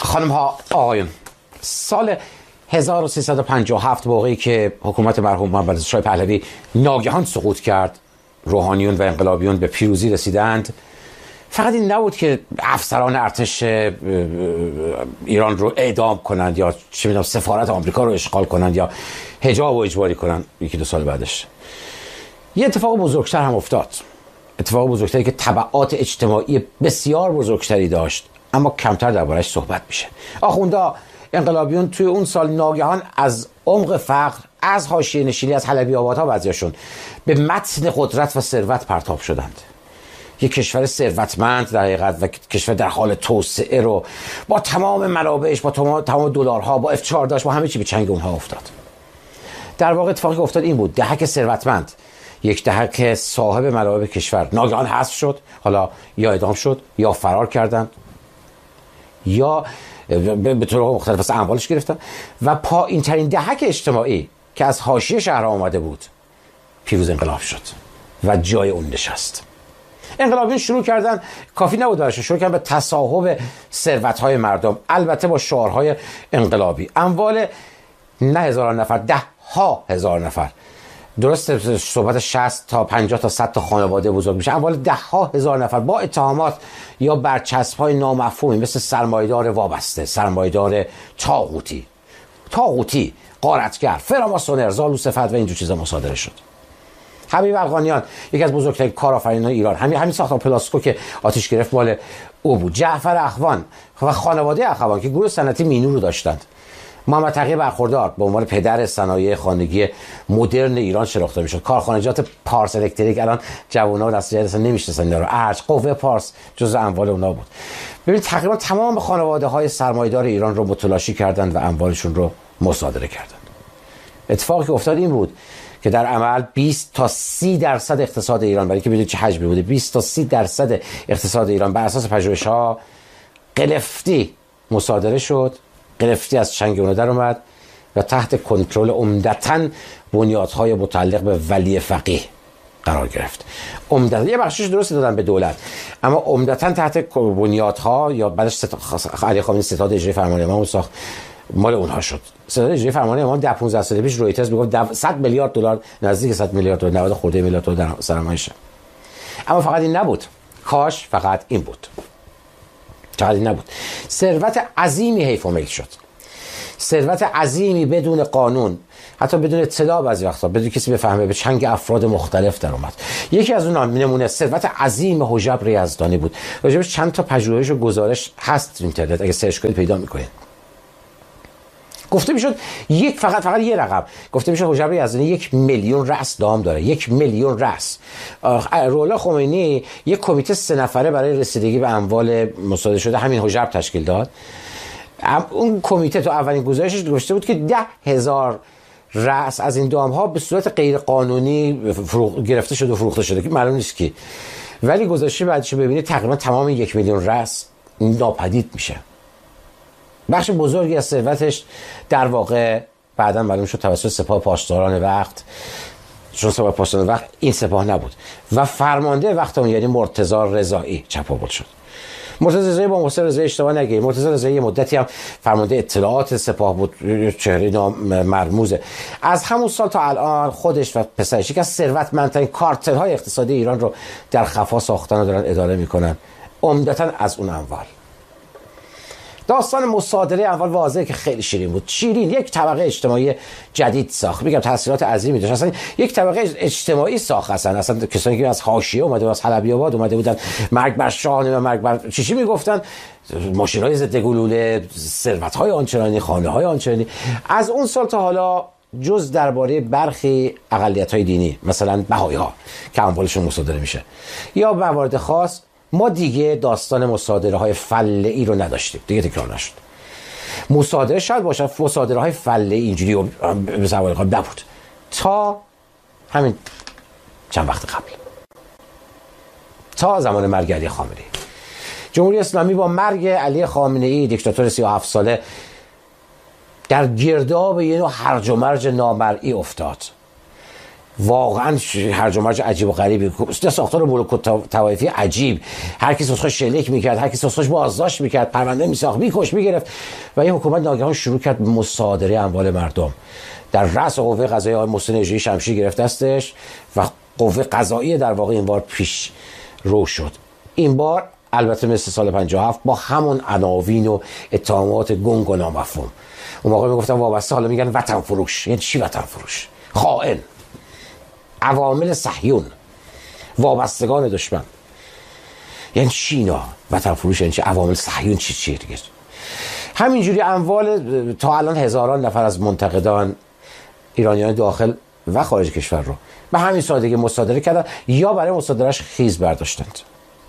خانم ها آقایون، سال 1357 موقعی که حکومت مرحوم محمد رضا شاه پهلوی ناگهان سقوط کرد، روحانیون و انقلابیون به پیروزی رسیدند، فقط این نبود که افسران ارتش ایران رو اعدام کنند یا چه می‌دونم سفارت آمریکا رو اشغال کنند یا حجاب و اجباری کنند. یکی دو سال بعدش یه اتفاق بزرگتر هم افتاد، اتفاق بزرگتری که تبعات اجتماعی بسیار بزرگتری داشت، اما کمتر درباره‌اش صحبت میشه. آخوندا انقلابیون توی اون سال ناگهان از عمق فقر، از حاشیه نشینی، از حلبی آبادها بعضیاشون به متن قدرت و ثروت پرتاب شدند. یک کشور ثروتمند در حقیقت و کشور در حال توسعه رو با تمام منابعش، با تمام دلارها، با F-14 با همه چی به چنگ اونها افتاد. در واقع اتفاقی که افتاد این بود: دهک ثروتمند، یک دهک صاحب منابع کشور ناگهان حذف شد. حالا یا اعدام شد یا فرار کردند یا به طرق مختلف از اموالش گرفتن و پایین ترین دهک اجتماعی که از حاشیه شهر آمده بود پیروز انقلاب شد و جای اون نشست. انقلابیون شروع کردن، کافی نبود براشون، شروع کردن به تصاحب ثروت‌های مردم، البته با شعارهای انقلابی. اموال نه هزاران نفر، ده ها هزار نفر، درست صحبت 60 تا 50 تا 100 تا خانواده بزرگ میشه، اموال ده ها هزار نفر با اتهامات یا برچسب‌های نامفهومی مثل سرمایه‌دار وابسته، سرمایه‌دار طاغوتی، غارتگر، فراماسونر، زالو صفت و اینجور چیزا مصادره شد. حبیب افغانیان یکی از بزرگترین کارآفرینان ایران، همین ساختمان پلاسکو که آتش گرفت مال او بود. جعفر اخوان و خانواده اخوان که گروه صنعتی مینو رو داشتند. محمد تقی برخوردار به عنوان پدر صنایع خانگی مدرن ایران شناخته میشد. کارخانجات پارس الکتریک، الان جوونا و نسل جدید اصلا نمیشناسن اینا رو. ارج، قوه پارس جزء اموال اونا بود. ببین تقریبا تمام خانواده‌های سرمایه‌دار ایران رو متلاشی کردند و اموالشون رو مصادره کردند. اتفاقی که افتاد این بود که در عمل 20 تا 30% اقتصاد ایران، برای که بدونید چه حجمی بوده، 20 تا 30% اقتصاد ایران بر اساس پژوهش‌ها قلفتی مصادره شد، قلفتی از چنگ اون در اومد و تحت کنترل عمدتاً بنیادهای متعلق به ولی فقیه قرار گرفت. عمدتاً یه بخشش درست دادن به دولت، اما عمدتاً تحت بنیادها یا بعدش علی خامنه‌ای ستاد اجرایی فرمان امام ساخت، مال اونها شد. ستاد اجرایی فرمان امام 10-15 سال پیش رویترز میگفت 100 میلیارد دلار، نزدیک 100 میلیارد دلار، 90 خورده میلیارد دلار سرمایه‌اش. اما فقط این نبود، کاش فقط این بود. فقط این نبود، ثروت عظیمی حیف و میل شد. ثروت عظیمی بدون قانون، حتی بدون اطلاع، بعضی وقتا بدون کسی بفهمه، به چنگ افراد مختلف در اومد. یکی از اون نمونه ثروت عظیم حجب یزدانی بود. راجبش چند تا پژوهش و گزارش هست تو اینترنت، اگه سرچ کنید پیدا میکنید. گفته میشد فقط یه رقم گفته میشد حجب یزدانی 1 میلیون رأس دام داره. 1 میلیون رأس. روحالله خمینی یک کمیته 3 نفره برای رسیدگی به اموال مصادره شده همین حجب تشکیل داد. اون کمیته تو اولین گزارشش گفته بود که 10,000 رأس از این دام ها به صورت غیر قانونی گرفته شده و فروخته شده که معلوم نیست کی، ولی گزارش بعدش ببینید تقریبا تمام 1 میلیون رأس ناپدید میشه. بخش بزرگی از ثروتش در واقع بعداً معلوم شد توسط سپاه پاسداران وقت، چون سپاه پاسداران وقت این سپاه نبود و فرمانده وقت اون یعنی مرتضی رضایی چپاول شد. مرتضی رضایی با محسن رضایی اشتباه نگیرید، مرتضی رضایی مدتی هم فرمانده اطلاعات سپاه بود، چهره مرموزه. از همون سال تا الان خودش و پسرش یکی از ثروتمندترین کارتل‌های اقتصادی ایران رو در خفا ساختن و دارن اداره میکنن، عمدتاً از اون اموال. داستان مصادره اول واضحه که خیلی شیرین بود. شیرین یک طبقه اجتماعی جدید ساخت. میگم تاثیرات عظیمی داشت. اصلا یک طبقه اجتماعی ساخت. اصلا کسانی که از حاشیه اومده و از حلبی آباد اومده بودن، مرگ بر شاه و مرگ بر چی میگفتن، ماشین‌های ضد گلوله، ثروت‌های آنچنانی، خانه‌های آنچنانی. از اون سال تا حالا جز درباره برخی اقلیت‌های دینی مثلا بهائی‌ها که اموالشون مصادره میشه یا موارد خاص، ما دیگه داستان مصادره های فله‌ای رو نداشتیم، دیگه تکرار نشد. مصادره شاید باشه، مصادره های فله‌ای اینجوری به سوال قبل نبود تا همین چند وقت قبل، تا زمان مرگ علی خامنه‌ای. جمهوری اسلامی با مرگ علی خامنه‌ای دیکتاتور 37 ساله در گرداب یه نوع هرج و مرج نامرئی افتاد. واقعا هرج و مرج عجیب و غریبی، ساختار ملوک الطوایفی عجیب، هر کی سوسخش شلیک میکرد، هر کی سوسخش بازداشت میکرد، پرونده میساخت، میکش، میگرفت. و این حکومت ناگهان شروع کرد مصادره اموال مردم. در رأس قوه قضاییه آقای محسن اژه‌ای شمشیر گرفت دستش و قوه قضاییه در واقع این بار پیش رو شد. این بار البته مثل سال 57 با همون عناوین و اتهامات گنگ و نامفهوم. اون موقع میگفتن وابسته، حالا میگن وطن فروش. یعنی چی وطن فروش؟ خائن، عوامل صهیون، وابستگان دشمن. یعنی چی اینا؟ وطن فروش یعنی چی؟ عوامل صهیون چیه دیگه؟ همینجوری اموال تا الان هزاران نفر از منتقدان ایرانیان داخل و خارج کشور رو به همین سادگی مصادره کردن یا برای مصادرهش خیز برداشتند.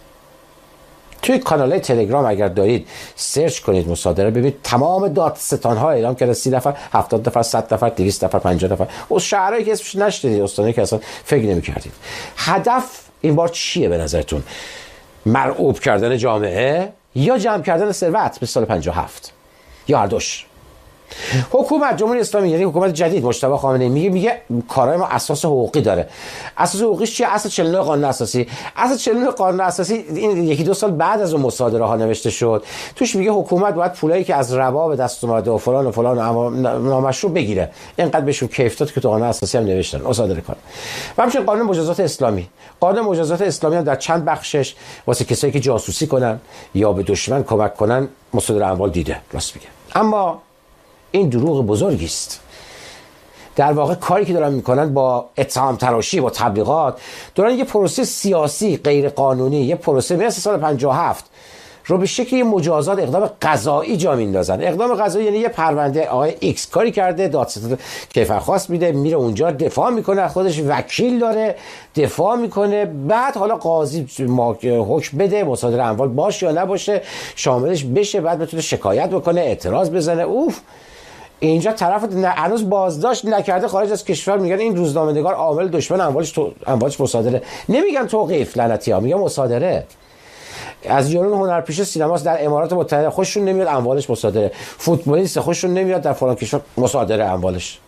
توی کانال تلگرام اگر دارید سرچ کنید مصادره، ببینید تمام دادستان ها اعلام کرده 30 نفر، 70 نفر، 100 نفر، 200 نفر، 50 نفر. اون شهرهایی که اسمش نشدید، استانی که اصلا فکر نمی‌کردید. هدف این بار چیه به نظرتون؟ مرعوب کردن جامعه یا جمع کردن ثروت به سال 57 یا هر دوش؟ حکومت جمهوری اسلامی، یعنی حکومت جدید مجتبی خامنه‌ای میگه کارهای ما اساس حقوقی داره. اساس حقوقیش چیه؟ اصل 49 قانون اساسی. اصل 49 قانون اساسی این یکی دو سال بعد از اون مصادره ها نوشته شد. توش میگه حکومت باید پولایی که از ربا به دست اومده و فلان و فلان و نامشروع بگیره. اینقدر بهشون کیف داد که تو قانون اساسی هم نوشتن مصادره کنه. و همچنین قانون مجازات اسلامی. قانون مجازات اسلامی هم در چند بخشش واسه کسایی که جاسوسی کنن یا به دشمن کمک کنن مصادره اموال دیده. راست میگه. اما این دروغ بزرگی است. در واقع کاری که دارن میکنن با اتهام تراشی، با تبلیغات، دارن یه پروسه سیاسی غیر قانونی، یه پروسه مثل سال 57 رو به شکلی مجازات اقدام قضایی جا میندازن. اقدام قضایی یعنی یه پرونده آقای ایکس کاری کرده، دادستان کیفرخواست میده، میره اونجا دفاع میکنه، خودش وکیل داره دفاع میکنه، بعد حالا قاضی حکم بده مصادره اموال باشه یا نباشه، شاملش بشه، بعد بتونه شکایت بکنه، اعتراض بزنه. اوف، اینجا طرف هنوز بازداشت نکرده خارج از کشور، میگن این روزنامه‌نگار عامل دشمن، اموالش مصادره. نمیگن توقیف لعنتی ها، میگن مصادره. از یارون هنرپیشه سینماست در امارات متحده خوششون نمیاد اموالش مصادره، فوتبالیست خوششون نمیاد در فلان کشور مصادره اموالش.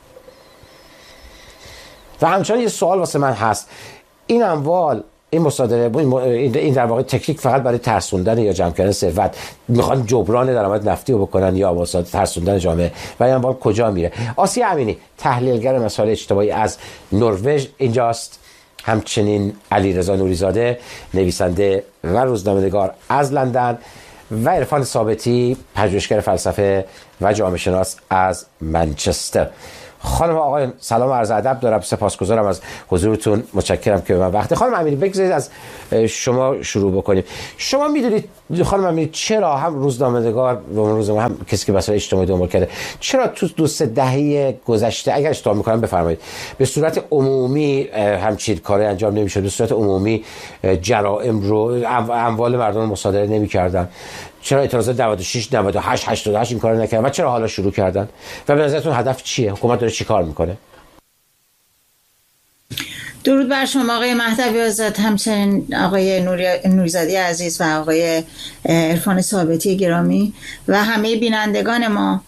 و همچنین یه سوال واسه من هست، این اموال، این مصادره، این در واقع تکنیک فقط برای ترسوندن یا جمع کردن ثروت، میخوان جبران درآمد نفتی رو بکنن یا واسه ترسوندن جامعه، و این اموال کجا میره؟ آسیا امینی، تحلیلگر مسائل اجتماعی از نروژ اینجاست. همچنین علیرضا نوریزاده، نویسنده و روزنامه‌نگار از لندن، و عرفان ثابتی، پژوهشگر فلسفه و جامعه شناس از منچستر. خانم و آقایان، سلام و عرض ادب دارم. سپاسگزارم از حضورتون، متشکرم که به من وقت. خانم امینی، بگذارید از شما شروع بکنیم. شما میدونید خانم امینی چرا هم روزنامه‌نگار و روزنامه هم کسی که مسائل اجتماعی دنبال کرده، چرا تو 2-3 دهه گذشته، اگر اشتباه می‌کنم بفرمایید، به صورت عمومی همچین کاری انجام نمی‌شد، به صورت عمومی جرائم رو، اموال مردم رو مصادره نمی‌کردن؟ چرا اعتراضات 96 98 88 این کارو نکردن و چرا حالا شروع کردن؟ و به نظرتون هدف چیه؟ حکومت داره چیکار میکنه؟ درود بر شما آقای مهدوی آزاد، همچنین آقای نوریزاده عزیز و آقای عرفان ثابتی گرامی و همه بینندگان ما.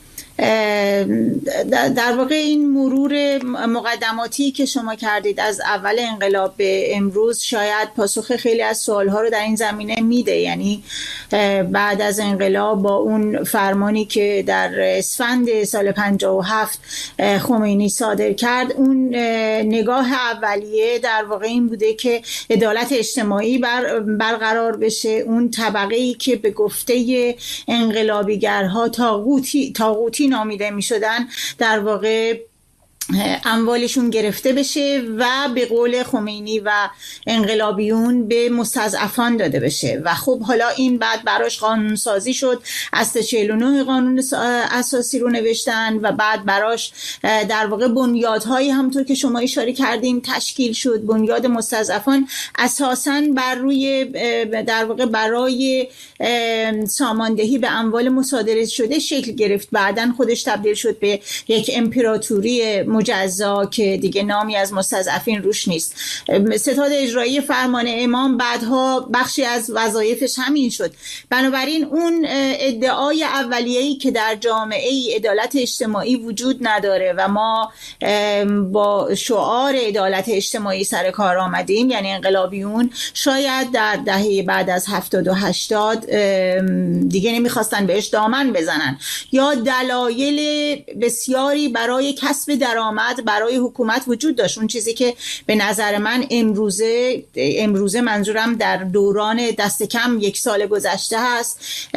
در واقع این مرور مقدماتی که شما کردید از اول انقلاب به امروز شاید پاسخ خیلی از سوالها رو در این زمینه میده. یعنی بعد از انقلاب با اون فرمانی که در اسفند سال 57 خمینی صادر کرد، اون نگاه اولیه در واقع این بوده که عدالت اجتماعی برقرار بشه. اون طبقه‌ای که به گفته انقلابیگرها طاغوتی نامیده می شدن در واقع اموالشون گرفته بشه و به قول خمینی و انقلابیون به مستضعفان داده بشه. و خب حالا این بعد براش قانون سازی شد، اصل 49 قانون اساسی رو نوشتن و بعد براش در واقع بنیادهایی همونطور که شما اشاره کردین تشکیل شد. بنیاد مستضعفان اساساً بر روی در واقع برای ساماندهی به اموال مصادره شده شکل گرفت. بعداً خودش تبدیل شد به یک امپراتوری مجزا که دیگه نامی از مستضعفین روش نیست. ستاد اجرایی فرمان امام بعدها بخشی از وظایفش همین شد. بنابراین اون ادعای اولیه‌ای که در جامعه عدالت اجتماعی وجود نداره و ما با شعار عدالت اجتماعی سر کار آمدیم، یعنی انقلابیون شاید در دهه بعد از 70 و 80 دیگه نمیخواستن بهش دامن بزنن، یا دلایل بسیاری برای کسب درآمد برای حکومت وجود داشت. اون چیزی که به نظر من امروزه منظورم در دوران دست کم 1 سال گذشته هست،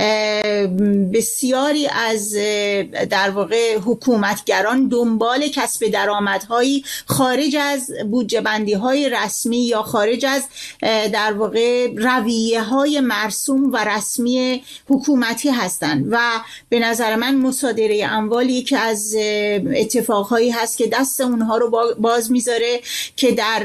بسیاری از در واقع حکومتگران دنبال کسب درآمدهایی خارج از بودجه بندی های رسمی یا خارج از در واقع رویه های مرسوم و رسمی حکومتی هستند و به نظر من مصادره اموال یکی از اتفاقهایی هست که دست اونها رو باز میذاره که در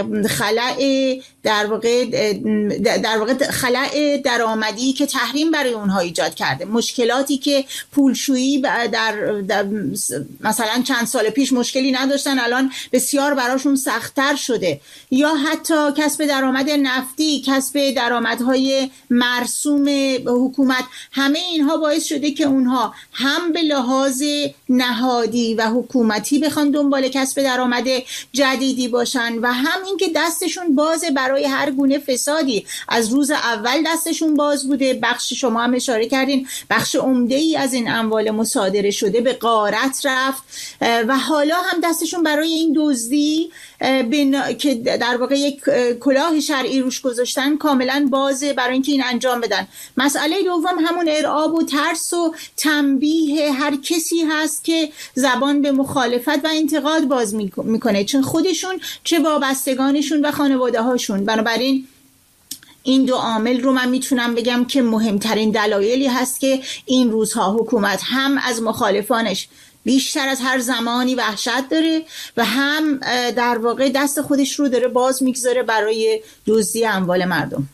خلأ درآمدی که تحریم برای اونها ایجاد کرده، مشکلاتی که پولشویی در مثلا چند سال پیش مشکلی نداشتن الان بسیار براشون سخت‌تر شده، یا حتی کسب درآمد نفتی، کسب درآمدهای مرسوم حکومت، همه اینها باعث شده که اونها هم به لحاظ نهادی و حکومتی بخوان دنبال کسب درآمد جدیدی باشن و هم اینکه دستشون بازه برای هر گونه فسادی. از روز اول دستشون باز بوده. بخش شما هم اشاره کردین، بخش عمده‌ای از این اموال مصادره شده به غارت رفت و حالا هم دستشون برای این دزدی که در واقع یک کلاه شرعی روش گذاشتن کاملا بازه برای اینکه این انجام بدن. مسئله دوم همون ارعاب و ترس و تنبیه هر کسی هست که زبان به مخالفت و انتقاد باز میکنه، چون خودشون چه وابستگانشون و خانواده هاشون. بنابراین این دو عامل رو من میتونم بگم که مهمترین دلایلی هست که این روزها حکومت هم از مخالفانش بیشتر از هر زمانی وحشت داره و هم در واقع دست خودش رو داره باز میگذاره برای دزدی اموال مردم.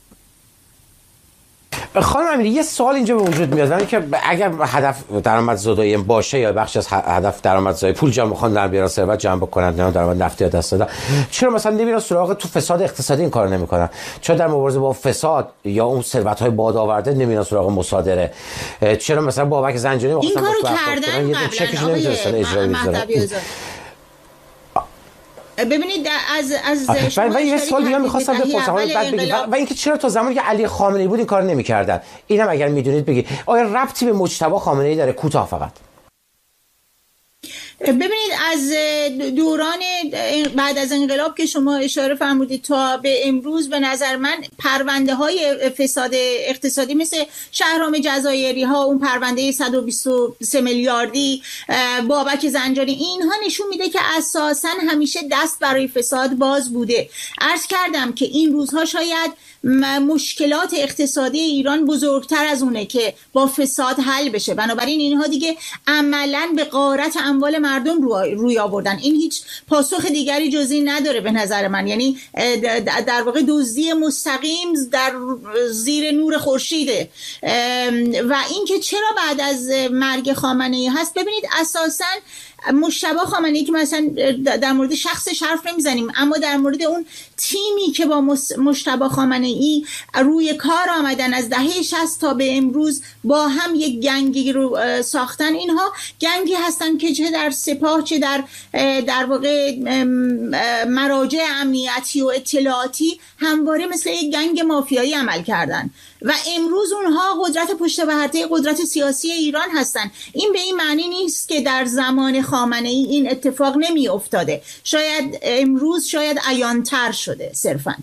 خانم امیری، یه سوال اینجا به وجود میاد، یعنی که اگر هدف درآمدزایی باشه یا بخش از هدف درآمدزایی پول جمع بکنن، در بیارن ثروت جمع بکنن، نه درآمد نفتی دست دادن، چرا مثلا نمیرن سراغ تو فساد اقتصادی این کارو نمیکنن؟ چرا در مبارزه با فساد یا اون ثروت‌های بادآورده نمیرن سراغ مصادره؟ چرا مثلا بابک زنجانی این کارو کردن یه چکش نمیتونن اجرا بکنن؟ ببینید از و یه سوال دیگه می‌خواستم بپرسم بعد بگید و اینکه چرا تا زمانی که علی خامنه‌ای بود این کار نمی‌کردن؟ اینم اگر میدونید بگید. آیا ربطی به مجتبی خامنه‌ای داره؟ کوتاه فقط. ببینید از دوران بعد از انقلاب که شما اشاره فرمودید تا به امروز به نظر من پرونده های فساد اقتصادی مثل شهرام جزایری ها، اون پرونده 123 میلیاردی، بابک زنجانی، اینها نشون میده که اساساً همیشه دست برای فساد باز بوده. عرض کردم که این روزها شاید مشکلات اقتصادی ایران بزرگتر از اونه که با فساد حل بشه، بنابراین اینها دیگه عملاً به غارت اموال مردم روی آوردن. این هیچ پاسخ دیگری جز این نداره به نظر من، یعنی در واقع دزدی مستقیم در زیر نور خورشیده. و اینکه چرا بعد از مرگ خامنه‌ای هست، ببینید اساساً مجتبی خامنه‌ای که مثلا در مورد شخصش حرف نمیزنیم، اما در مورد اون تیمی که با مجتبی خامنه‌ای روی کار آمدن از دهه 60 تا به امروز با هم یک گنگی رو ساختن، اینها گنگی هستن که چه در سپاه چه در واقع مراجع امنیتی و اطلاعاتی همواره مثل یک گنگ مافیایی عمل کردن و امروز اونها قدرت پشت پرده قدرت سیاسی ایران هستن. این به این معنی نیست که در زمان خامنه‌ای این اتفاق نمی افتاده، شاید امروز شاید عیان‌تر شده صرفاً.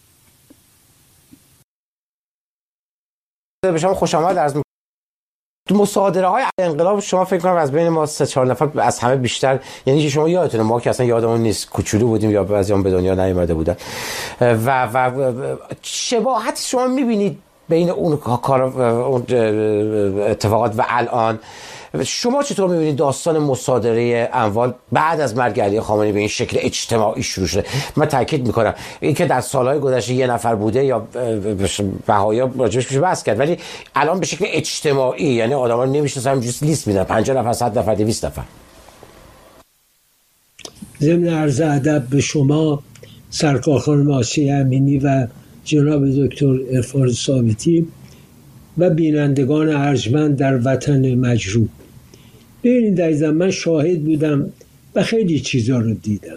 به شما خوش آمد عرض می‌کنم. مصادره های انقلاب شما فکر کنم از بین ما 3-4 نفر از همه بیشتر، یعنی شما یادتونه، ما که اصلا یادمون نیست، کوچولو بودیم یا بعضیام به دنیا نیومده بودن و شباهت شما می‌بینید بین اون اتفاقات و الان؟ شما چطور می‌بینید داستان مصادره اموال بعد از مرگ علی خامنه‌ای به این شکل اجتماعی شروع شده؟ من تاکید می‌کنم این که در سال‌های گذشته یه نفر بوده یا بهایا راجعش میشه بحث کرد، ولی الان به شکل اجتماعی، یعنی آدم‌ها نمی‌شناسن، همینجوری لیست میدن 50 نفر 100 نفر 200 نفر. ضمن عرض ادب به شما سرکار خانم آسیه امینی و جناب دکتر عرفان ثابتی و بینندگان ارجمند در وطن مجروح. ببینید عزیزم، من شاهد بودم و خیلی چیزا رو دیدم.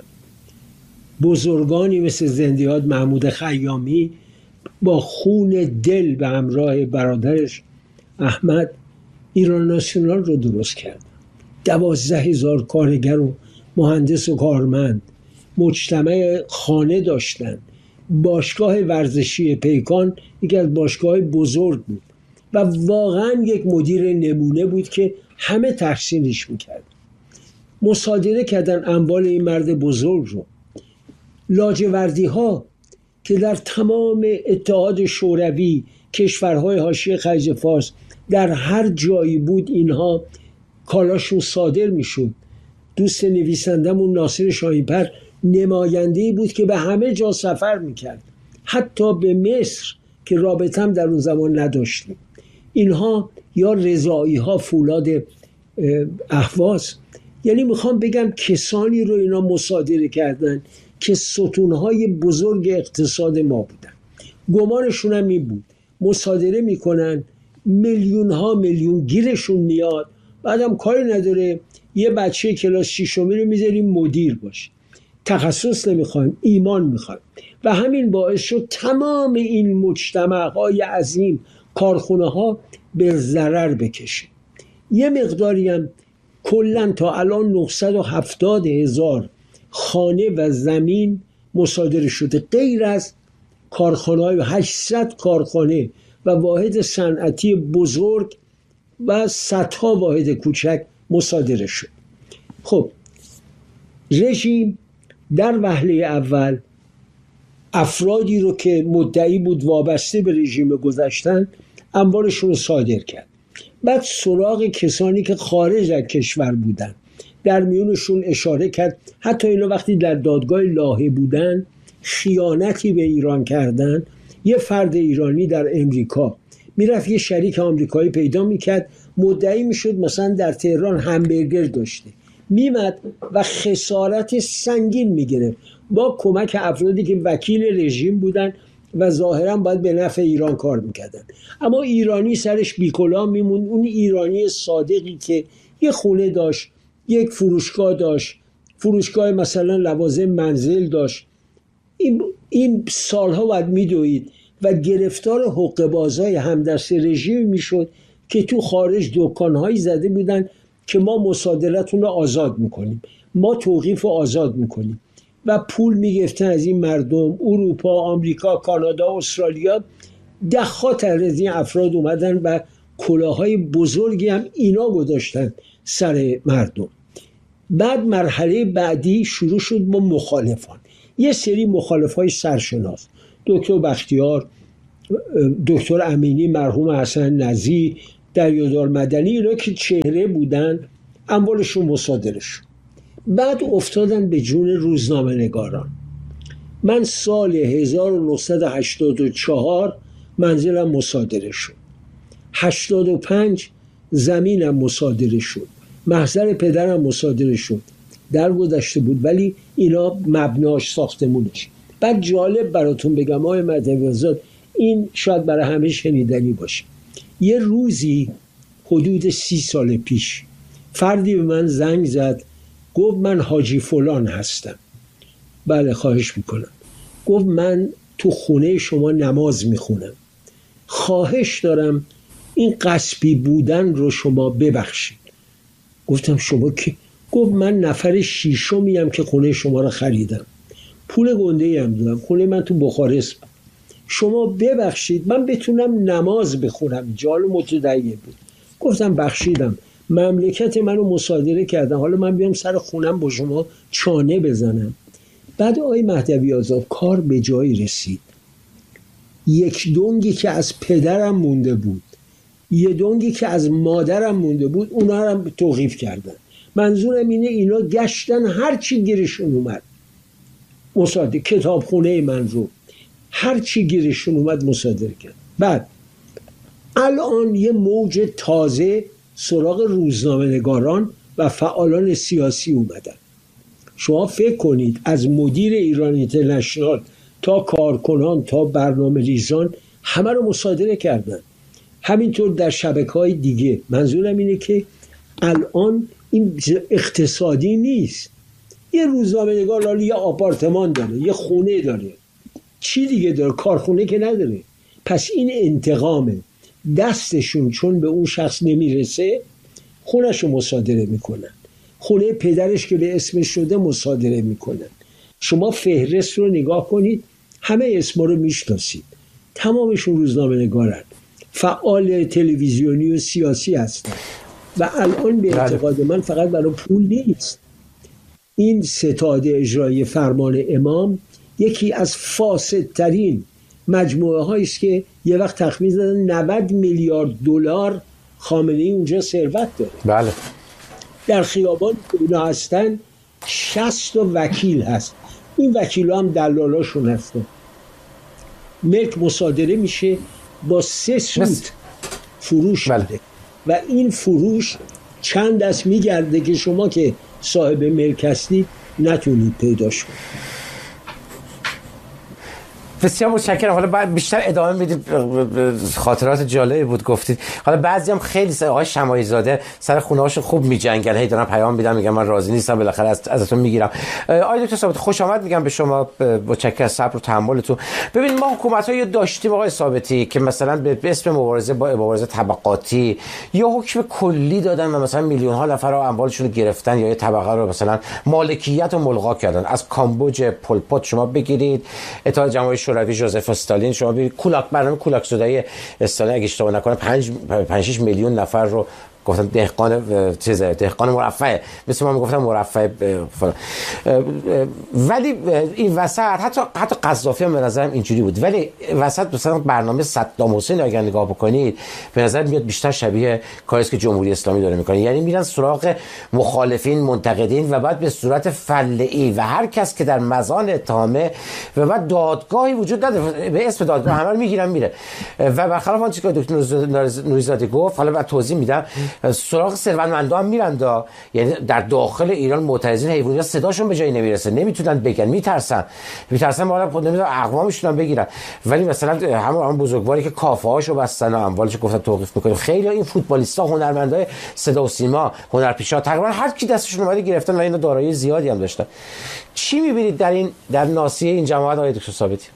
بزرگانی مثل زندیات محمود خیامی با خون دل به همراه برادرش احمد ایران ناسیونال رو درست کردن. 12,000 کارگر و مهندس و کارمند، مجتمع خانه داشتن. باشگاه ورزشی پیکان یکی از باشگاه بزرگ بود و واقعا یک مدیر نمونه بود که همه تحسینش میکرد. مصادره کردن اموال این مرد بزرگ رو. لاجوردی ها که در تمام اتحاد شوروی، کشورهای حاشیه خلیج فارس، در هر جایی بود اینها کالاشون صادر میشد. دوست نویسندمون ناصر شاهین‌پر نماینده‌ای بود که به همه جا سفر میکرد، حتی به مصر که رابطه هم در اون زمان نداشتیم. اینها یا رضایی ها فولاد اهواز، یعنی میخوام بگم کسانی رو اینا مصادره کردن که ستونهای بزرگ اقتصاد ما بودن. گمانشون هم این بود مصادره میکنن، میلیون ها میلیون گیرشون میاد، بعدم کاری نداره یه بچه کلاس 6 رو میذاریم مدیر باشه. تخصص نمیخوایم، ایمان میخوایم. و همین باعث شد تمام این مجتمعهای عظیم، کارخونه ها به ضرر بکشه. یه مقداری هم کلن تا الان 970,000 خانه و زمین مصادره شده، غیر از کارخانه‌های 800 کارخانه و واحد صنعتی بزرگ و صدها واحد کوچک مصادره شد. خب رژیم در وهله اول افرادی رو که مدعی بود وابسته به رژیم گذشتن اموالشون رو صادر کرد. بعد سراغ کسانی که خارج از کشور بودن در میونشون اشاره کرد حتی اینا وقتی در دادگاه لاهه بودن خیانتی به ایران کردن. یه فرد ایرانی در امریکا میرفت یه شریک آمریکایی پیدا میکرد، مدعی میشد مثلا در تهران همبرگر داشته، میمد و خسارت سنگین میگرفت با کمک افرادی که وکیل رژیم بودن و ظاهرا باید به نفع ایران کار میکردن. اما ایرانی سرش بیکلاه میموند. اون ایرانی صادقی که یه خونه داشت، یک فروشگاه داشت، فروشگاه مثلا لوازم منزل داشت، این سالها باید میدوید و گرفتار حقه‌بازای همدست رژیم میشد که تو خارج دکانهایی زده بودن که ما مصادرتون رو آزاد میکنیم، ما توقیف رو آزاد میکنیم و پول میگفتن از این مردم. اروپا، آمریکا، کانادا، استرالیا، ده‌ها از این افراد اومدن و کلاهای بزرگی هم اینا گذاشتن سر مردم. بعد مرحله بعدی شروع شد با مخالفان. یه سری مخالفای سرشناس، دکتر بختیار، دکتر امینی، مرحوم حسن نزی، دریادار مدنی، اینا که چهره بودن اموالشون مصادره شد. بعد افتادن به جون روزنامه نگاران. من سال 1984 منزلم مصادره شد، 85 زمینم مصادره شد، محضر پدرم مصادره شد. در گذشته بود ولی اینا مبناش ساختمونش. بعد جالب براتون بگم آقای مهدوی آزاد، این شاید برای همه شنیدنی باشه. یه روزی حدود 30 سال پیش فردی به من زنگ زد، گفت من حاجی فلان هستم. بله خواهش میکنم. گفت من تو خونه شما نماز میخونم، خواهش دارم این غصبی بودن رو شما ببخشید. گفتم شما که؟ گفت من نفر شیشمیم که خونه شما رو خریدم، پول گنده هم دادم، خونه من تو بخارست بود، شما ببخشید من بتونم نماز بخونم. جال متدین بود. گفتم بخشیدم، مملکت منو مصادره کردن، حالا من بیام سر خونم با شما چانه بزنم. بعد آقای مهدوی آزاد کار به جایی رسید. یک دنگی که از پدرم مونده بود، یه دنگی که از مادرم مونده بود، اونا رو هم توقیف کردن. منظورم اینه اینا گشتن هر چی گیرشون اومد مصادره، کتابخونه من رو هر چی گیرشون اومد مصادره کرد. بعد الان یه موج تازه سراغ روزنامه نگاران و فعالان سیاسی اومدن. شما فکر کنید از مدیر ایران اینترنشنال تا کارکنان تا برنامه ریزان همه رو مصادره کردن. همینطور در شبکه‌های دیگه. منظورم اینه که الان این اقتصادی نیست. یه روزنامه‌نگار یه آپارتمان داره، یه خونه داره، چی دیگه داره؟ کارخونه که نداره. پس این انتقامه. دستشون چون به اون شخص نمیرسه خونش رو مصادره میکنن، خونه پدرش که به اسمش شده مصادره میکنن. شما فهرست رو نگاه کنید، همه اسما رو میشناسید، تمامشون روزنامه‌نگارن، فعال تلویزیونی و سیاسی هستن و الان به اعتقاد من فقط برای پول نیست. این ستاد اجرایی فرمان امام یکی از فاسدترین مجموعه هایی است که یه وقت تخمین زدن 90 میلیارد دلار خامنه ای اونجا ثروت داره. بله. در خیابان که اونا هستن 60 وکیل هست، این وکیل هم دلالاشون هستن. ملک مصادره میشه با 3 سوت فروش میده و این فروش چند دست میگرده که شما که صاحب ملک هستید نتونید پیداش کنید. بسیار متشکرم. حالا بعد بیشتر ادامه میدیم، خاطرات جالبی بود گفتید. حالا بعضی هم خیلی آقای شماعی زاده سر خونه هاشون خوب میجنگن، هی دارن پیام میدن میگن من راضی نیستم، بالاخره ازتون میگیرم. آقای دکتر ثابتی خوش آمد میگم به شما، متشکرم از صبر و تحملتون. ببینید ما حکومت‌های داشتیم آقای ثابتی که مثلا به اسم مبارزه با مبارزه طبقاتی یا حکم کلی دادن و مثلا میلیون ها نفر رو اموالشون رو گرفتن یا یه طبقه رو مثلا مالکیت و ملغا کردن. از کامبوج پل پات شما بگیرید، اتحاد جماهیر شوروی جوزف استالین، شما ببینید برنامه کولاک زدایی استالین اگه اشتباه نکنه 5-6 میلیون نفر رو گفتن دهقان مرفه، مثل ما میگفتن مرفه فلان. ولی این وسط حتی قذافی هم به نظرم اینجوری بود، ولی وسط مثلا برنامه صدام حسین اگر نگاه بکنید به نظر میاد بیشتر شبیه کاری است که جمهوری اسلامی داره میکنه. یعنی میرن سراغ مخالفین، منتقدین و بعد به صورت فله‌ای و هر کس که در مزان اتهامه و بعد دادگاهی وجود نداره به اسم دادگاه همه رو میگیرن میره. و برخلاف آنچه که دکتر نوری‌زاده گفت، حالا بعد توضیح میدم، سراغ ثروتمندان هم میرن یعنی در داخل ایران معترضین حیوانی صداشون به جایی نمیرسه، نمیتونن بگن، میترسن حالا خود نمیدونن اقوامشون هم بگیرن. ولی مثلا همون بزرگواری که کافه هاشو بستن و اموالش گفتن توقیف میکنیم، خیلی این فوتبالیستا، هنرمندای صدا و سیما، هنرپیشا، تقریبا هر کی دستشون اومده گرفتن و اینا دارایی زیادی هم داشتن. چی میبینید در ناصیه این جماعت آقای دکتر ثابتی؟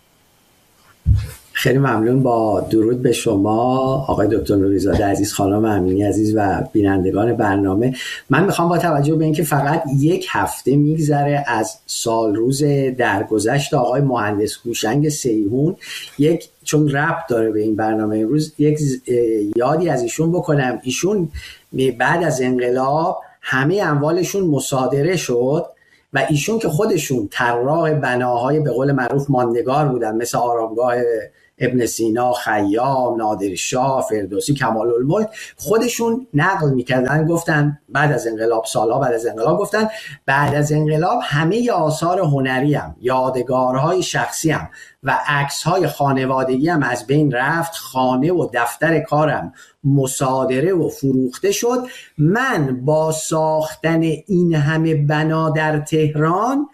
خیلی ممنون. با درود به شما آقای دکتر نوری‌زاده عزیز، خانم امینی عزیز و بینندگان برنامه. من میخوام با توجه به اینکه فقط 1 هفته میگذره از سال روز درگذشت آقای مهندس هوشنگ سیحون، چون ربط داره به این برنامه امروز، یک یادی از ایشون بکنم. ایشون بعد از انقلاب همه اموالشون مصادره شد و ایشون که خودشون طراح بناهای به قول معروف ماندگار بودن، مثل آرامگاه ابن سینا، خیام، نادرشاه، فردوسی، کمال‌الملک، خودشون نقل میکردن، گفتن بعد از انقلاب، سالها بعد از انقلاب، گفتن بعد از انقلاب همه آثار هنری هم، یادگارهای شخصی هم و عکس‌های خانوادگی هم از بین رفت، خانه و دفتر کارم مصادره و فروخته شد. من با ساختن این همه بنا در تهران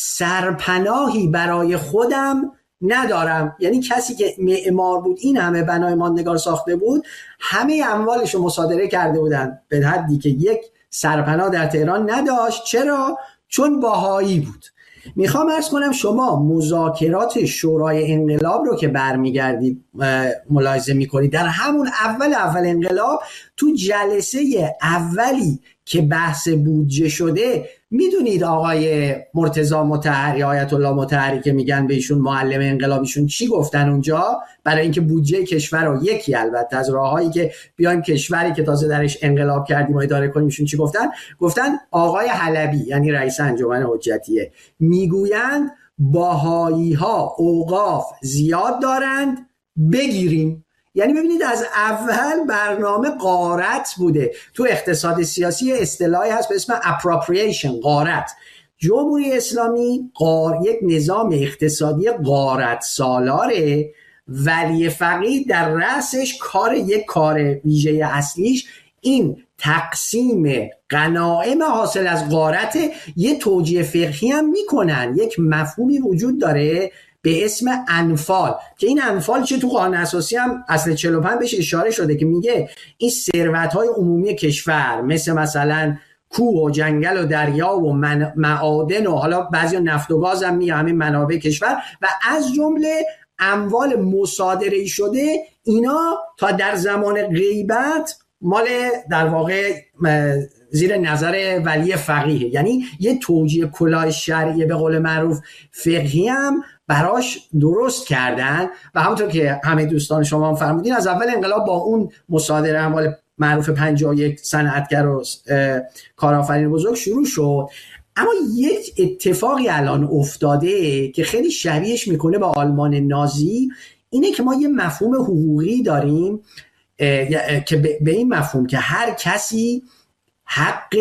سرپناهی برای خودم ندارم. یعنی کسی که معمار بود، این همه بنای ماندگار ساخته بود، همه اموالش رو مصادره کرده بودن به حدی که یک سرپناه در تهران نداشت. چرا؟ چون بهایی بود. میخوام عرض کنم شما مذاکرات شورای انقلاب رو که برمیگردید ملاحظه میکنید، در همون اول انقلاب تو جلسه اولی که بحث بودجه شده، میدونید آقای مرتضی مطهری، آیت الله مطهری که میگن به ایشون معلم انقلابیشون، چی گفتن اونجا برای اینکه بودجه کشور رو، یکی البته از راههایی که بیایم کشوری که تازه درش انقلاب کردیم و اداره کنیم، ایشون چی گفتن آقای حلبی یعنی رئیس انجمن حجتیه میگویند بهایی ها اوقاف زیاد دارند، بگیریم. یعنی ببینید از اول برنامه غارت بوده. تو اقتصاد سیاسی اصطلاحی هست به اسم appropriation، غارت. جمهوری اسلامی یک نظام اقتصادی غارت سالاره. ولی فقیه در رأسش یک کار ویژه اصلیش این تقسیم غنایم حاصل از غارت یه توجیه فقهی هم میکنن. یک مفهومی وجود داره به اسم انفال که این انفال چه تو قانون اساسی هم اصل 45 بهش اشاره شده که میگه این ثروت‌های عمومی کشور مثلا کوه و جنگل و دریا و معادن و حالا بعضی نفت و گاز هم میگه همین منابع کشور و از جمله اموال مصادره شده، اینا تا در زمان غیبت مال در واقع زیر نظر ولی فقیه، یعنی یه توجیه کلاه شرعی به قول معروف فقهی هم براش درست کردن. و همونطور که همه دوستان شما هم فرمودین از اول انقلاب با اون مصادره اموال معروف 51 صنعتگر و کارآفرین بزرگ شروع شد. اما یک اتفاقی الان افتاده که خیلی شبیهش میکنه با آلمان نازی، اینه که ما یه مفهوم حقوقی داریم که به این مفهوم که هر کسی حق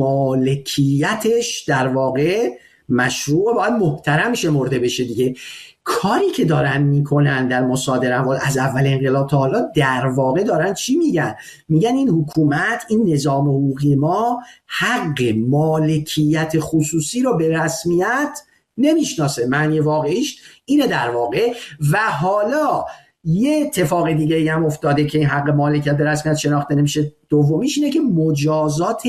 مالکیتش در واقع مشروع باید محترم شمرده بشه دیگه. کاری که دارن میکنن در مصادره اموال از اول انقلاب تا حالا در واقع دارن چی میگن؟ میگن این حکومت، این نظام حقوقی ما حق مالکیت خصوصی رو به رسمیت نمیشناسه. معنی واقعیش اینه در واقع. و حالا یه اتفاق دیگه هم افتاده که این حق مالکیت به رسمیت شناخته نمیشه. دومیش اینه که مجازات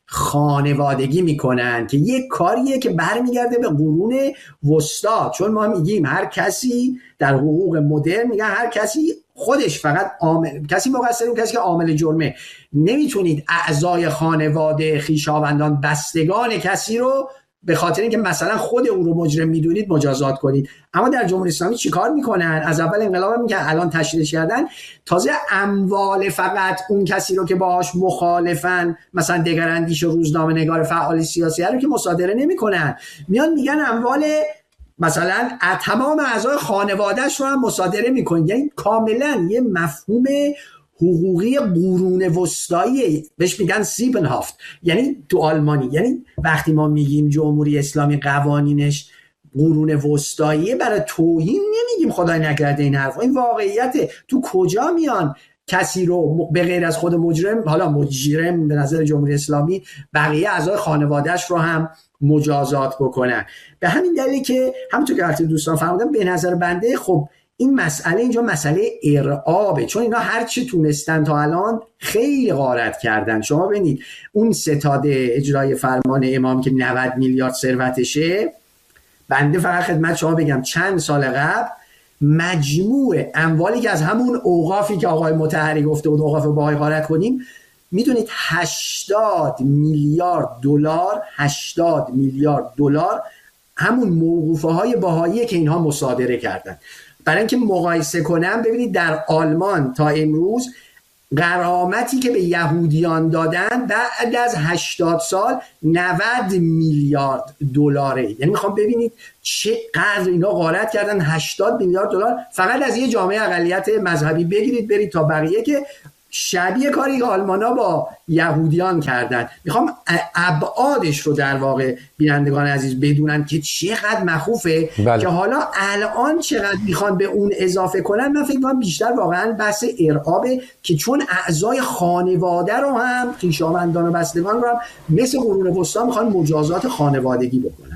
خانوادگی میکنن که یک کاریه که برمیگرده به قرون وسطا، چون ما میگیم هر کسی در حقوق مدرن میگن هر کسی خودش فقط کسی مقصر اون کسی که عامل جرمه. نمیتونید اعضای خانواده، خویشاوندان، بستگان کسی رو به خاطر اینکه مثلا خود اون رو مجرم میدونید مجازات کنید. اما در جمهوری اسلامی چیکار میکنن؟ از اول انقلاب هم که الان تشریح کردن، تازه اموال فقط اون کسی رو که باهاش مخالفن، مثلا دگراندیش و روزنامه‌نگار فعال سیاسی رو که مصادره نمیکنن، میان میگن اموال مثلا تمام اعضای خانواده‌اش رو هم مصادره میکنن. یعنی کاملا یه مفهوم حقوقی قرون وسطایی بهش میگن سیبنهافت، یعنی تو آلمانی. یعنی وقتی ما میگیم جمهوری اسلامی قوانینش قرون وسطایی، برای توهین نمیگیم خدای نکرده این حرف، این واقعیته. تو کجا میان کسی رو به غیر از خود مجرم، حالا مجرم به نظر جمهوری اسلامی، بقیه اعضای خانواده‌اش رو هم مجازات بکنن؟ به همین دلیل که همونطور که وقتی دوستان فرمودن، به نظر بنده خب این مسئله اینجا مسئله ارعابه، چون اینا هر چی تونستن تا الان خیلی غارت کردن. شما ببینید اون ستاد اجرای فرمان امام که 90 میلیارد ثروتشه، بنده فقط خدمت شما بگم چند سال قبل مجموع اموالی که از همون اوقافی که آقای مطهری گفته بود اوقاف بهایی غارت کنیم، میدونید 80 میلیارد دلار همون موقوفه های بهایی که اینها مصادره کردن. برای اینکه مقایسه کنم، ببینید در آلمان تا امروز غرامتی که به یهودیان دادن بعد از 80 سال 90 میلیارد دلاره. یعنی میخوام ببینید چقدر اینا غارت کردن. 80 میلیارد دلار فقط از یه جامعه اقلیت مذهبی بگیرید برید تا بقیه که شبیه کاری که آلمانا با یهودیان کردن. میخوام ابعادش رو در واقع بینندگان عزیز بدونن که چقدر مخوفه. بله. که حالا الان چقدر میخوان به اون اضافه کنن، من فکر کنم بیشتر واقعا بحث ارعابه که چون اعضای خانواده رو هم، خویشاوندان و بستگان رو هم مثل قرون وسطا میخوان مجازات خانوادگی بکنن.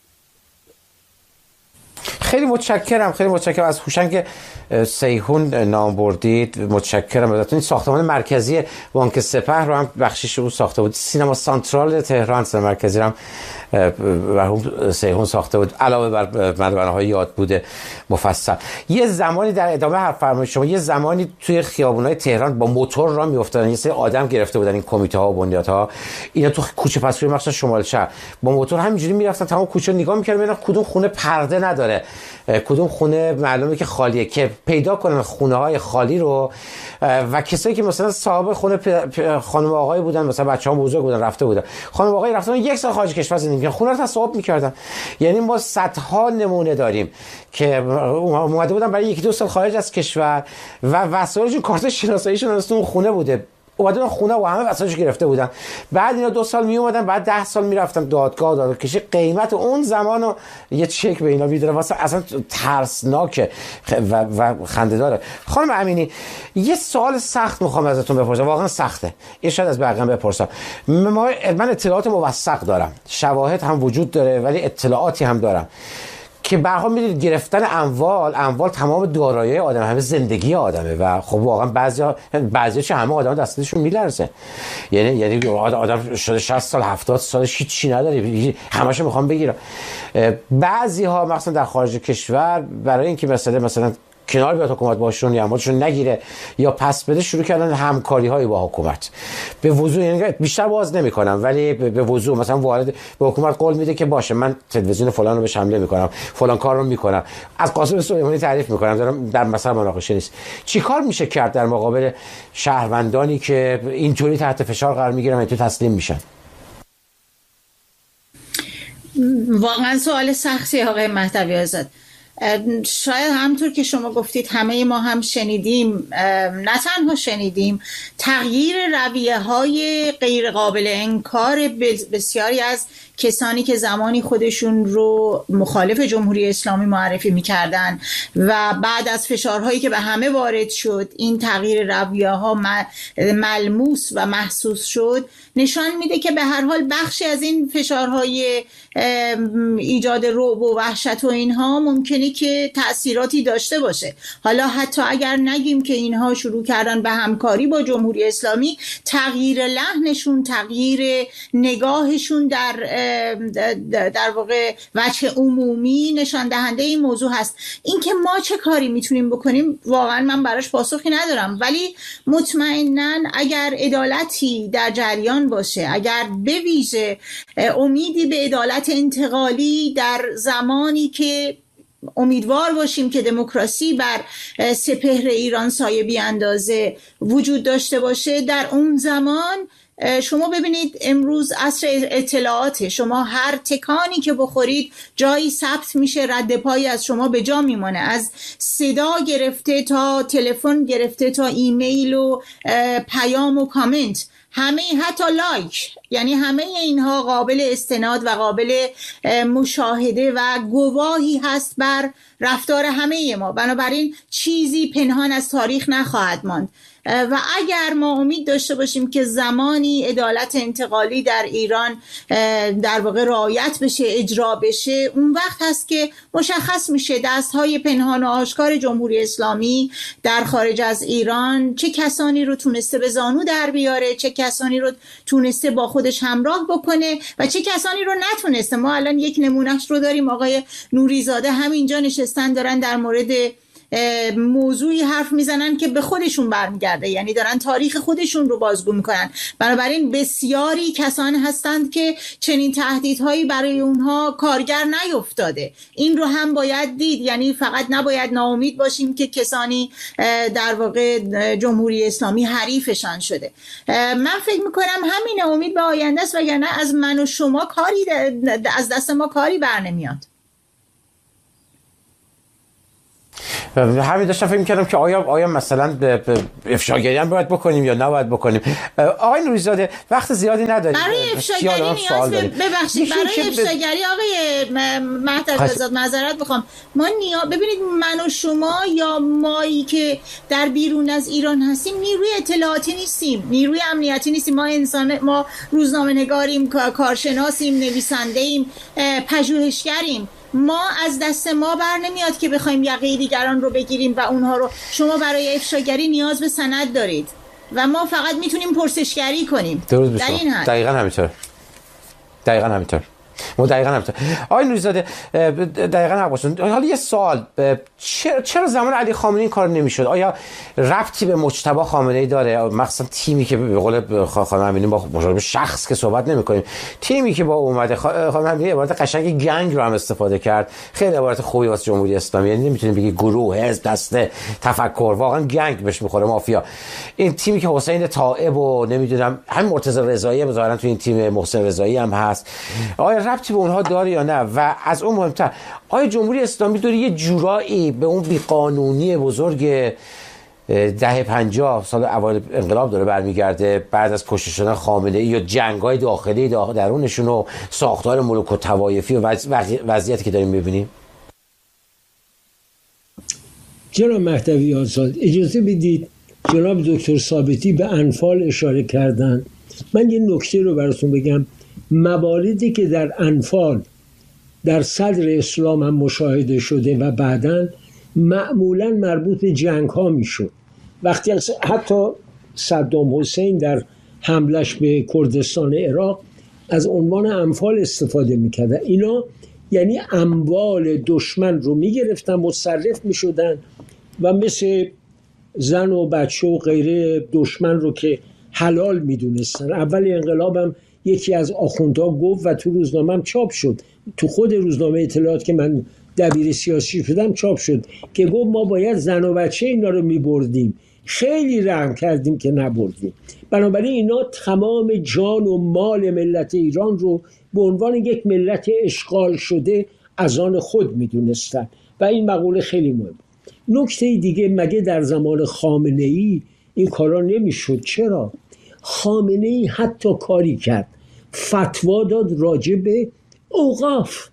خیلی متشکرم از هوشنگ سیحون نام بردید. متشکرم ازتون. ساختمان مرکزی بانک سپه رو هم بخشش رو ساخته بود. سینما سانترال تهران سینما مرکزی رو هم مرحوم سیحون ساخته بود، علاوه بر مدرسه‌های یاد بوده مفصل. یه زمانی در ادامه حرف فرمایید شما، یه زمانی توی خیابون‌های تهران با موتور راه می‌افتادن، یه سری آدم گرفته بودن این کمیته‌ها و بنیادها، اینا تو کوچه پس‌روی مخصوصا شمال شهر با موتور همینجوری می‌رفتن تمام کوچه نگاه می‌کردن ببینن کدوم خونه پرده نداره، کدوم خونه معلومه که خالیه، که پیدا کنن خونه‌های خالی رو. و کسایی که مثلا صاحب خونه خانم و آقای بودن، مثلا بچه‌ها بزرگ بودن رفته بودن، خانم و آقای رفتن یک سال خارج کشور زندگی می‌کردن، خونه رو تصاحب می‌کردن. یعنی ما صدها نمونه داریم که اومده بودن برای 1-2 سال خارج از کشور و وسایلشون، کارت شناساییشون از اون خونه بوده. اومدن خونه و همه وسایلش گرفته بودن. بعد اینا 2 سال می اومدن، بعد 10 سال میرفتن دادگاه، دادگاه قیمت اون زمانو یه چک به اینا میداره. واسه اصلا ترسناکه و خنده‌داره. خانم امینی، یه سوال سخت میخوام ازتون بپرسم، واقعا سخته، این شاید از بقیه بپرسم. من اطلاعات موثق دارم، شواهد هم وجود داره، ولی اطلاعاتی هم دارم که به هر حال میدونید گرفتن اموال تمام دارایی آدم، همه زندگی آدمه و خب واقعا بعضیا چه همه آدم دستشون میلرزه. یعنی آدم شده 60 سال 70 سال هیچی نداره، همه‌شو میخوام بگیرم. بعضی‌ها مثلا در خارج کشور برای اینکه مثلا کنار بیاد حکومت باشون یا اموالشون نگیره یا پس بده، شروع کردن همکاری‌های با حکومت. به وضوح، یعنی بیشتر باز نمی‌کنم ولی به وضوح مثلا وارد به حکومت قول میده که باشه من تلویزیون فلان رو بهش حمله می‌کنم، فلان کار رو می‌کنم، از قاسم سلیمانی تعریف می‌کنم، دارم در مثلا مناقشه نیست. چیکار میشه کرد در مقابل شهروندانی که اینطوری تحت فشار قرار می‌گیرن و تو تسلیم میشن؟ واقعا سوال سختی آقای مهدوی آزاد. شاید همطور که شما گفتید همه ما هم شنیدیم، نه تنها شنیدیم، تغییر رویه های غیر قابل انکار بسیاری از کسانی که زمانی خودشون رو مخالف جمهوری اسلامی معرفی می‌کردن و بعد از فشارهایی که به همه وارد شد این تغییر رویه ها ملموس و محسوس شد، نشان میده که به هر حال بخشی از این فشارهای ایجاد رعب و وحشت و اینها ممکنه که تأثیراتی داشته باشه. حالا حتی اگر نگیم که اینها شروع کردن به همکاری با جمهوری اسلامی، تغییر لحنشون، تغییر نگاهشون در واقع وجه عمومی نشان دهنده این موضوع هست. اینکه ما چه کاری میتونیم بکنیم واقعا من براش پاسخی ندارم، ولی مطمئناً اگر عدالتی در جریان باشه، اگر به ویژه امیدی به عدالت انتقالی در زمانی که امیدوار باشیم که دموکراسی بر سپهر ایران سایه بیاندازه وجود داشته باشه، در اون زمان شما ببینید امروز عصر اطلاعاته، شما هر تکانی که بخورید جایی ثبت میشه، رد پایی از شما به جا میمانه، از صدا گرفته تا تلفن گرفته تا ایمیل و پیام و کامنت، همه حتی لایک، یعنی همه اینها قابل استناد و قابل مشاهده و گواهی هست بر رفتار همه ما. بنابراین چیزی پنهان از تاریخ نخواهد ماند و اگر ما امید داشته باشیم که زمانی عدالت انتقالی در ایران در واقع رعایت بشه، اجرا بشه، اون وقت هست که مشخص میشه دستهای پنهان و آشکار جمهوری اسلامی در خارج از ایران چه کسانی رو تونسته به زانو در بیاره، چه کسانی رو تونسته با خودش همراه بکنه و چه کسانی رو نتونسته. ما الان یک نمونهش رو داریم، آقای نوریزاده همینجا نشستن دارن در مورد موضوعی حرف میزنن که به خودشون برمیگرده، یعنی دارن تاریخ خودشون رو بازگو میکنن. بنابراین بسیاری کسان هستند که چنین تهدیدهایی برای اونها کارگر نیفتاده. این رو هم باید دید، یعنی فقط نباید ناامید باشیم که کسانی در واقع جمهوری اسلامی حریفشان شده. من فکر میکنم همین امید به آینده است، وگرنه از من و شما کاری، از دست ما کاری بر نمیاد. همین داشتم فکر می‌کردم که آیا مثلا افشاگری هم باید بکنیم یا نباید بکنیم. آقای نوریزاده وقت زیادی نداریم، برای افشاگری نیاز ببخشید، برای افشاگری آقای مهدوی آزاد معذرت بخوام، ما ببینید من و شما یا مایی که در بیرون از ایران هستیم نیروی اطلاعاتی نیستیم، نیروی امنیتی نیستیم، ما روزنامه‌نگاریم، کارشناسیم، نویسنده‌ایم، پژوهشگریم. ما از دست ما بر نمیاد که بخوایم یقه دیگران رو بگیریم و اونها رو. شما برای افشاگری نیاز به سند دارید و ما فقط میتونیم پرسشگری کنیم. در این حد دقیقاً همینطور. آقای نوریزاده دقیقاً حق باشون. حالا یه سوال، چرا زمان علی خامنه‌ای این کار نمی‌شد؟ آیا ربطی به مجتبی خامنه‌ای داره؟ مثلا تیمی که به قول خانم امینی با مشابه شخص که صحبت نمی‌کنیم، تیمی که با اومده خانم امینی عبارت قشنگ گنگ رو هم استفاده کرد، خیلی عبارت خوبی واسه جمهوری اسلامی، یعنی نمی‌تونیم بگی گروه، حزب، دسته، تفکر، واقعا گنگ بهش می‌خوره، مافیا. این تیمی که حسین طائب و نمی‌دونم همین مرتضی رضایی ظاهرا تو این تیم محسن رضایی هم هست، آیا ربطی به اونها داره یا نه؟ و از اون مهمتر، آیا جمهوری اسلامی داره یه جورایی به اون بیقانونی بزرگ دهه 50 سال اوایل انقلاب داره برمیگرده، بعد از کشته شدن خامنه‌ای یا جنگ‌های داخلی درونشون و ساختار ملوک و طوایفی و وضعیتی که داریم می‌بینیم. جناب مهدوی آزاد، اجازه بدید جناب دکتر ثابتی به انفال اشاره کردن. من یه نکته رو براتون بگم. مواردی که در انفال در صدر اسلام هم مشاهده شده و بعداً معمولاً مربوط به جنگ ها می شد. وقتی حتی صدام حسین در حملش به کردستان عراق از عنوان انفال استفاده می کردن. اینا یعنی اموال دشمن رو می گرفتن، متصرف می شدن و مثل زن و بچه و غیره دشمن رو که حلال می دونستن. اول انقلابم یکی از آخوندها گفت و تو روزنامه هم چاپ شد، تو خود روزنامه اطلاعات که من دبیر سیاسی شدم چاپ شد، که گفت ما باید زن و بچه اینا رو می بردیم، خیلی رحم کردیم که نبردیم. بنابراین اینا تمام جان و مال ملت ایران رو به عنوان یک ملت اشغال شده از آن خود می دونستن و این مقوله خیلی مهم. نکته دیگه، مگه در زمان خامنه‌ای این کارا نمیشد؟ چرا؟ خامنه‌ای حتی کاری کرد، فتوا داد راجع به اوقاف.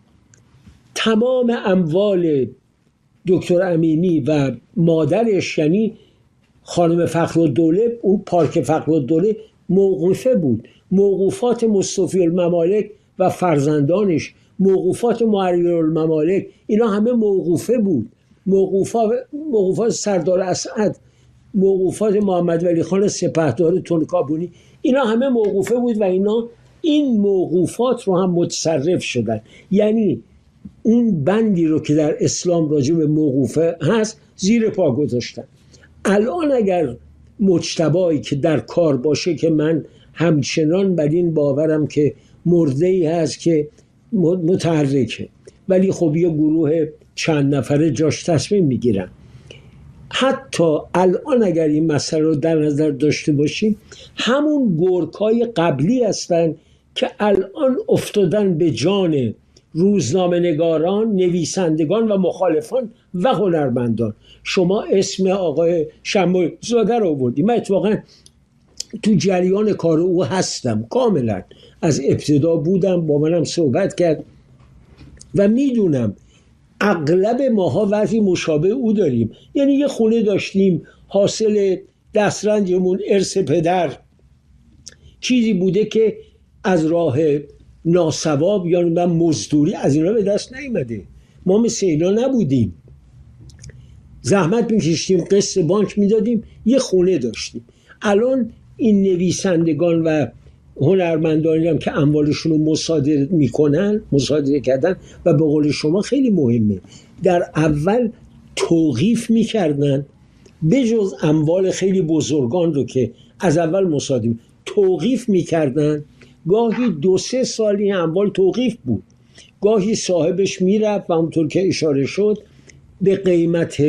تمام اموال دکتر امینی و مادرش یعنی خانم فخرالدوله، اون پارک فخرالدوله موقوفه بود. موقوفات مصطفی الممالک و فرزندانش، موقوفات معیر الممالک، اینا همه موقوفه بود. موقوفات سردار اسعد، موقوفات محمد ولی خان سپهدار تونکابونی، اینا همه موقوفه بود و اینا این موقوفات رو هم متصرف شدن. یعنی اون بندی رو که در اسلام راجع به موقوفه هست زیر پا گذاشتن. الان اگر مجتبایی که در کار باشه، که من همچنان بر این باورم که مرده‌ای هست که متحرکه، ولی خب یه گروه چند نفره جاش تصمیم میگیرن. حتی الان اگر این مسئله رو در نظر داشته باشیم، همون گورکای قبلی هستن که الان افتادن به جان روزنامه نگاران، نویسندگان و مخالفان و هنرمندان. شما اسم آقای شمالی زاده رو آوردید. من اتفاقا تو جریان کار او هستم، کاملا از ابتدا بودم، با منم صحبت کرد و میدونم اغلب ماها وضعی مشابه او داریم. یعنی یه خونه داشتیم، حاصل دسترنجمون، ارث پدر چیزی بوده که از راه ناسواب یا مزدوری از اینا به دست نیامده. ما مثل اینا نبودیم، زحمت میکشتیم، قسط بانک میدادیم، یه خونه داشتیم. الان این نویسندگان و هنرمندانی هم که اموالشون رو مصادره کردن و به قول شما خیلی مهمه، در اول توقیف میکردن، به جز اموال خیلی بزرگان رو که از اول مصادره توقیف میکردن، گاهی 2-3 سالی اموال توقیف بود، گاهی صاحبش میرفت و همونطور که اشاره شد به قیمت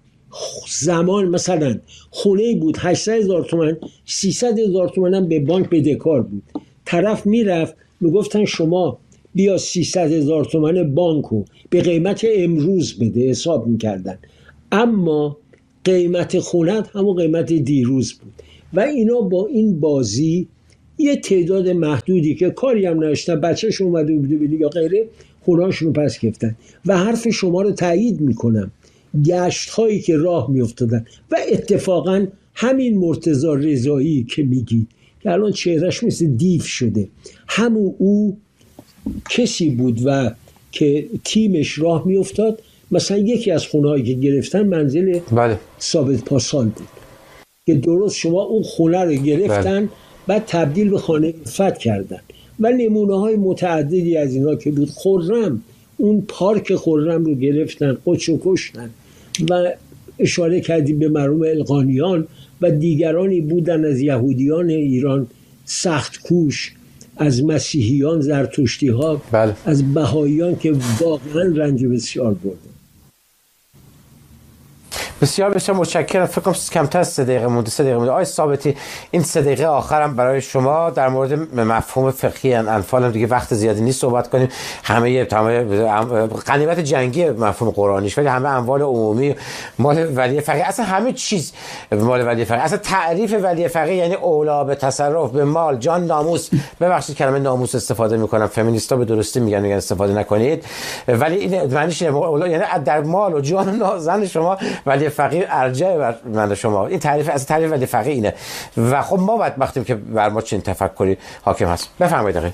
زمان، مثلا خونه بود 800,000 تومان، 300,000 تومان هم به بانک بدهکار بود. طرف میرفت میگفتن شما بیا 300,000 تومان بانکو به قیمت امروز بده، حساب میکردن، اما قیمت خونت همون قیمت دیروز بود. و اینا با این بازی یه تعداد محدودی که کاری هم نداشتن، بچه‌ش اومده بوده یا غیره، خونه‌اشون رو پس گرفتن. و حرف شما رو تایید میکنم، گشت هایی که راه میافتادن و اتفاقا همین مرتضی رضایی که میگی که الان چهرهش مثل دیو شده، همون او کسی بود و که تیمش راه میافتاد. مثلا یکی از خونه هایی که گرفتن منزل ثابت پاسال بود که درست شما اون خونه رو گرفتن بعد تبدیل به خانه فتح کردن و نمونه های متعددی از اینا که بود. خرم، اون پارک خرم رو گرفتن، قچ و کشتن و اشاره کردیم به مرحوم القانیان و دیگرانی بودن از یهودیان ایران سخت کوش، از مسیحیان، زرتشتی ها، از بهاییان که واقعا رنج بسیار بردن. بسیار بسیار متشکرم. فکر کنم کمتر از 3 دقیقه مونده. آقای ثابتی، این 3 دقیقه آخرم برای شما در مورد مفهوم فقهی انفال، دیگه وقت زیادی نیست صحبت کنیم، همه غنیمت جنگی مفهوم قرآنیش، ولی همه اموال عمومی مال ولی فقیه، اصلا همه چیز مال ولی فقیه. اصلا تعریف ولی فقیه یعنی اولا به تصرف به مال، جان، ناموس. ببخشید کلمه ناموس استفاده میکنم، فمینیستا به درستی میگن استفاده نکنید، ولی این معنیش اینه یعنی در مال و جان و زن شما ولی فقیه ارجع بر من شما. این تعریف از تعریف ولی فقیه اینه. و خب ما بدبختیم که بر ما چنین تفکری حاکم هست. بفرمایید آقای.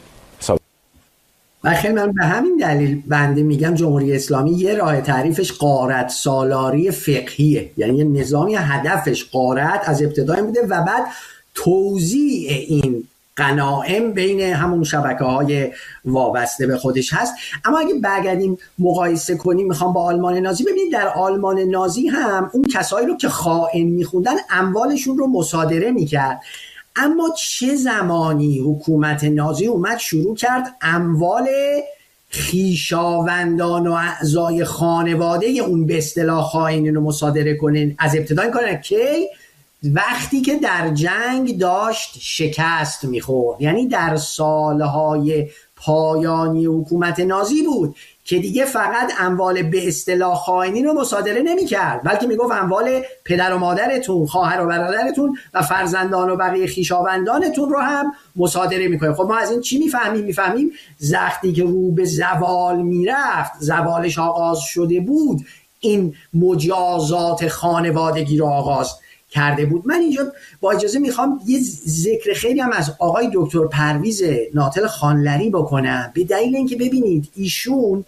من به همین دلیل بنده میگم جمهوری اسلامی یه راه تعریفش غارت سالاری فقهیه، یعنی یه نظامی هدفش غارت از ابتدا بوده و بعد توزیع این غنایم بین همون شبکه‌های وابسته به خودش هست. اما اگه برگردیم مقایسه کنیم، میخوام با آلمان نازی، ببینید در آلمان نازی هم اون کسایی رو که خائن میخوندن اموالشون رو مصادره میکرد، اما چه زمانی حکومت نازی اومد شروع کرد اموال خویشاوندان و اعضای خانواده اون به اصطلاح خائنین رو مصادره کنن. از ابتدا این کار کی؟ وقتی که در جنگ داشت شکست میخورد، یعنی در سالهای پایانی حکومت نازی بود که دیگه فقط اموال به اصطلاح خائنین رو مصادره نمی‌کرد، بلکه میگفت اموال پدر و مادرتون، خواهر و برادرتون و فرزندان و بقیه خویشاوندانتون رو هم مصادره میکنه. خب ما از این چی میفهمیم؟ وقتی که رو به زوال میرفت، زوالش آغاز شده بود، این مجازات خانوادگی رو آغاز کرده بود. من اینجا با اجازه میخوام یه ذکر خیلی هم از آقای دکتر پرویز ناتل خانلری بکنم، به دلیل اینکه ببینید ایشون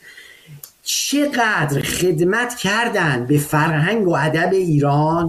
چقدر خدمت کردن به فرهنگ و ادب ایران،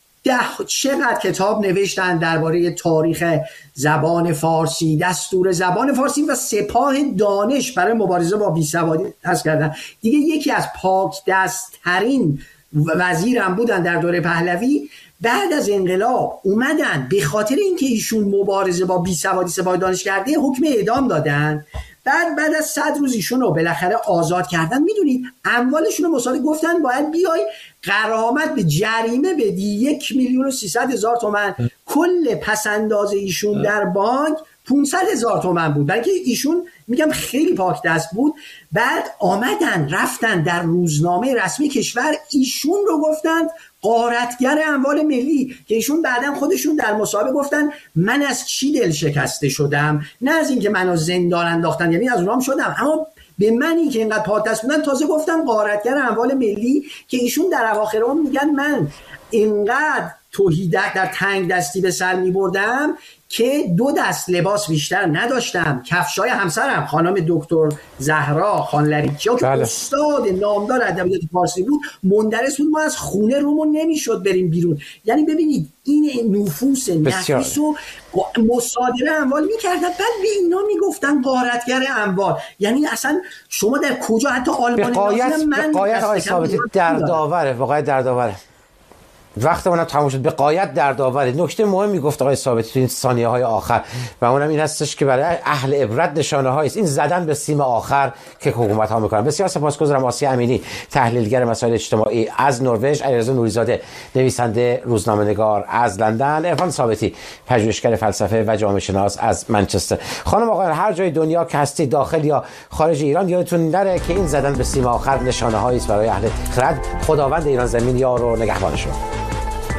چقدر کتاب نوشتن درباره تاریخ زبان فارسی، دستور زبان فارسی و سپاه دانش برای مبارزه با بیسوادی تأسیس کردن. دیگه یکی از پاک دست‌ترین وزیرم بودن در دوره پهلوی. بعد از انقلاب اومدن به خاطر اینکه ایشون مبارزه با بیسوادی سپاه دانش کرده حکم اعدام دادن. بعد از 100 روز ایشون رو بالاخره آزاد کردن. میدونید اموالشون رو مصادره گفتن باید بیای غرامت به جریمه بدی 1,300,000 تومان. کل پسنداز ایشون در بانک 500,000 تومان بود، بلکه ایشون میگم خیلی پاک دست بود. بعد آمدن رفتن در روزنامه رسمی کشور ایشون رو گفتند غارتگر اموال ملی، که ایشون بعداً خودشون در مصاحبه گفتن من از چی دل شکسته شدم، نه از اینکه منو زندان انداختن، یعنی از اونام شدم، اما به منی که اینقدر پاک دست بودن تازه گفتن غارتگر اموال ملی. که ایشون در اواخر عمر میگن من اینقدر توحیدک در تنگ دستی به سر میبردم که 2 دست لباس بیشتر نداشتم. کفشای همسرم خانم دکتر زهرا خانلری که استاد نامدار ادبیات فارسی بود مندرس بود، ما از خونه رومون نمیشد بریم بیرون. یعنی ببینید این نفوس نفیس و مصادره اموال میکردن، بعد به اینا میگفتن غارتگر اموال. یعنی اصلا شما در کجا حتی آلمان بقایت آقای ثابتی در داوره، واقعا در داوره. وقتمون تموم شد. به غایت دردآور. نکته مهمی گفت آقای ثابتی تو این ثانیه‌های آخر و اونم این هستش که برای اهل عبرت نشانه‌هایی است. این زدن به سیم آخر که حکومت‌ها می‌کنن. بسیار سپاسگزارم. آسیا امینی، تحلیلگر مسائل اجتماعی از نروژ، علیرضا نوری‌زاده، نویسنده، روزنامه‌نگار از لندن، عرفان ثابتی، پژوهشگر فلسفه و جامعه شناس از منچستر. خانم آقایان، هر جای دنیا که هستید، داخل یا خارج ایران، یادتون نره که این زدن به سیم آخر نشانه‌هایی است برای اهل خرد. خداوند ایران زمین یار و نگهبان شما.